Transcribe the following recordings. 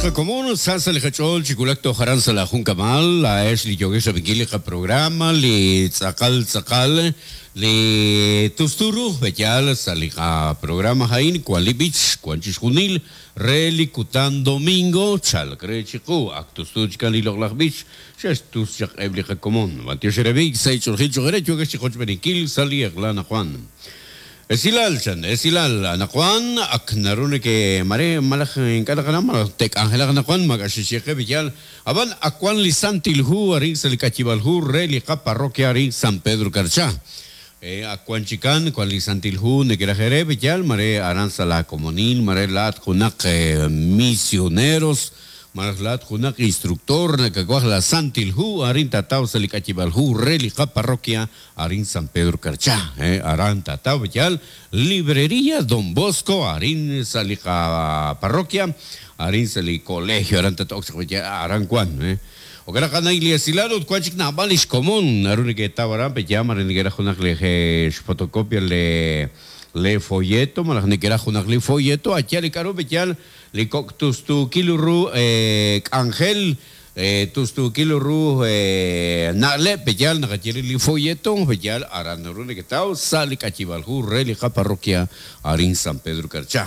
Común, Salsa Lejachol, Chiculacto Jaranza la Juncamal, la Ashley Yogesha Vigilica programa, li Tzakal, li Tusturu, Bechal, Salija programa Jain, Kualibich, Kuanchishunil, Reli Kutan Domingo, Chal Crechiku, Actus Tuchkan y Loglach Shestus Chak Eblica Común, Matioshevik, Seichel Hitchorecho, que Chicochbeniquil, Sali Aglana Juan. Esilal, Anaquan, Aknarune que Mare Malach en Caracanama, Tec Angela Anaquan, Magashiche Villal, Aban Aquan Lisantilhu, Arix el Cachibalhu, Relica Parroquia Arix San Pedro Carcha. Aquan Chican, Qual Lisantilhu, Negrajere Villal, Mare Aranza la Comunil, Mare Lat Junak Misioneros. Maraslat Junak instructor Nakaguaj la Santilhu, Arin Tatao Salicachibalhu, Relica Parroquia, Arin San Pedro Carcha, Aran Tatao Villal, Librería Don Bosco, Arin Salica Parroquia, Arin Sali Colegio, Aran Tatao Aran Juan, Ocaracana Iliasilado, Quachik Nabalish común, Arunique Tabaran, Pejama, Reniguera Junak le fotocopia le folleto, Malajnequera Junak le folleto, Achali Caro Villal. Le coctus tu kiluru Ángel tus tu kiluru nale pejal nakachiri li folleto pejal aranurune que tao sali cachibalhu relica parroquia arin San Pedro Carcha.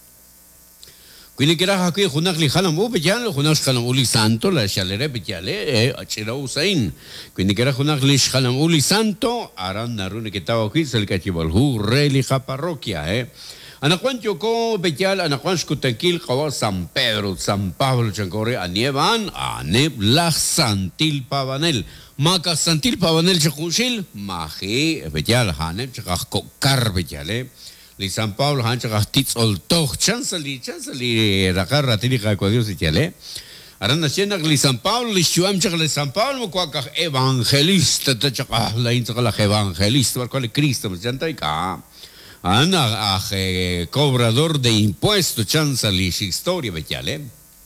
Quindi que era aquí junak li halamu pejal junak halamu li santo la chalere pejale achira usain. Quindi que era junak li halamu li santo aranurune que tao aquí sali cachibalhu relica parroquia Anaquan Yoko, Bechal, Anaquan Scutanquil, Kawa San Pedro, San Pablo, Chancore, Anievan, Aneb, Lach Santil Pavanel. Maca Santil Pavanel, Chacuchil, Maji, Bechal, Haneb, Chacco Car, Bechale. Li San Pablo, Hanchacas Tits Oltoch, Chancellor, Racar, Ratilica, Codios y Chale. Aranda Chenak, Li San Pablo, Li Chuam, Chacal San Pablo, Quaca Evangelista, Tachacah, la Intrala Evangelista, Barcole Cristo, Chantaica. Ana cobrador de impuestos, chanzalish historia bechale.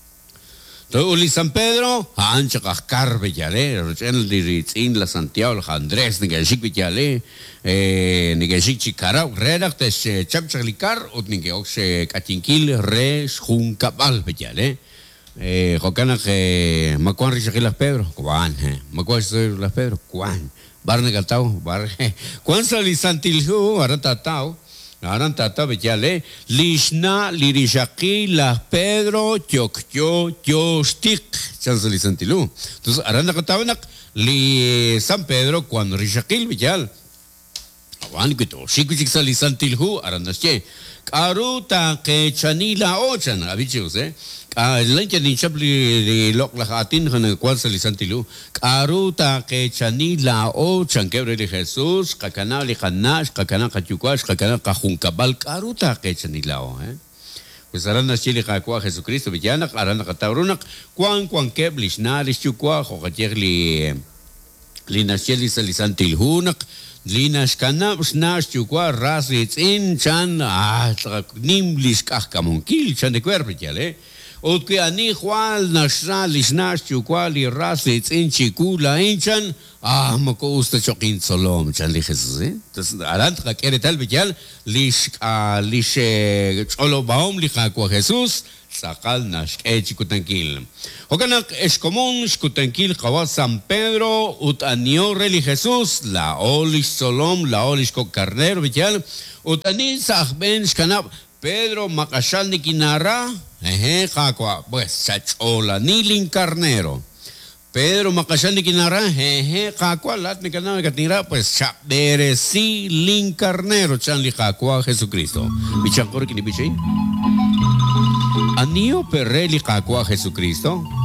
Uli San Pedro, ancha cascar bechale, el diritzin la Santiago, Andrés, negashik bechale, negashik chicarau, redactes chapchalicar, o negoxe catinquil, res, juncabal bechale. Jocana que Macuan Richaquilas Pedro, Cuan, Macuan Richaquilas Pedro, Cuan. Barne Gatao, Barne. Cuan Salisantilhu, Aratatao. Arantata Bechale, Lishna, Lirishaki, Las Pedro, Choccho, Stick, Chancellor Santilú. Entonces, Aranda Catabanak, Li San Pedro, cuando Rishakil Bechal. Aguanquito, Shikuchik Salisantilhu, Arandache. Karuta, que Chanila Ochan, Abichus, Lencha ni chapli de loc la hatin con el cual se lisantilu. Karuta que chanila o chanquebre de Jesús, cacanali hanash, cacana cachuquash, cacana cajuncabal, karuta que chanila o, Pues arana chile cacua Jesucristo, villana, arana cataurunak, quan keblish, nalish chuqua, jocacheli, linacheli se lisantilhunak, linas canabs, nash chuqua, rasits in chan, nimlish cacamonkil, chan de cuerpo, Otque ani Juan Nashalish Nash Chuquali Rasits in Chicula Inchan, Mako Usta Chokin Solom, Chanli Jesus, Das Arantra Keretal Vital, Lish Cholobaum Lichaqua Jesus, Sakal Nash Echicutankil. Hocanak Escomún, Scutankil, Kawa San Pedro, Ut Anio Reli Jesus, La Olish Solom, La Olish Carnero Vital, Ut Anin Sahben Scanab. Pedro Macachal ni Kinara, Jacua, pues Chachola, Nilin Carnero. Pedro Macachal ni Kinara, Jacua, Lat ni Canara Catira, pues Chaberesi Lin Carnero, Chanli Jacua, Jesucristo. Bichancor Kinibichi. Anio Perreli Jacua, Jesucristo.